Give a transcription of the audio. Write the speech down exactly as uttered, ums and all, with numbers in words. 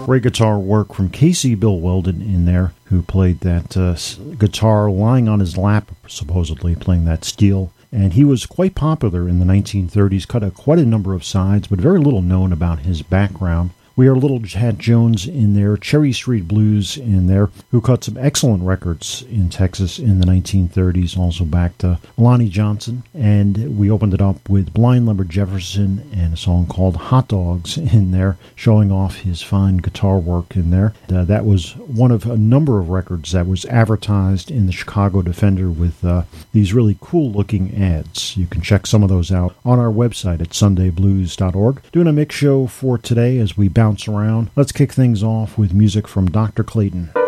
Great guitar work from Casey Bill Weldon in there, who played that uh, guitar lying on his lap, supposedly playing that steel. And he was quite popular in the nineteen thirties, cut a, quite a number of sides, but very little known about his background. We heard Little Hat Jones in there, Cherry Street Blues in there, who cut some excellent records in Texas in the nineteen thirties, also back to Lonnie Johnson. And we opened it up with Blind Lumber Jefferson and a song called Hot Dogs in there, showing off his fine guitar work in there. Uh, that was one of a number of records that was advertised in the Chicago Defender with uh, these really cool-looking ads. You can check some of those out on our website at sunday blues dot org. Doing a mix show for today as we bounce around. Let's kick things off with music from Doctor Clayton.